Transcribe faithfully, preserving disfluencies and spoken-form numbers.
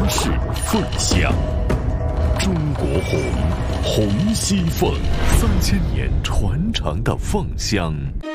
式凤香。中国红，红熙凤，三千年传承的凤香。